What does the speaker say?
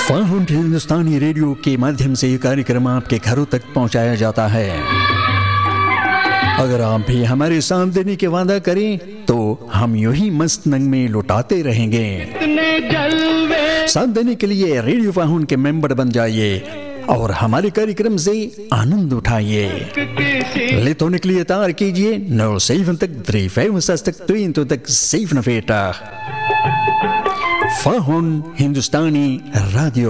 Found हिंदुस्तानी radio के माध्यम से ये कार्यक्रम आपके घरों तक पहुंचाया जाता है। अगर आप भी हमारे साथ देने के वादा करें तो हम यूं ही मस्त नंग में लुटाते रहेंगे। साथ देने के लिए रेडियो फाउंड के मेंबर बन जाइए और हमारे कार्यक्रम से आनंद उठाइए। लेत होने के लिए तार कीजिए 07352 फाउंड हिंदुस्तानी रेडियो।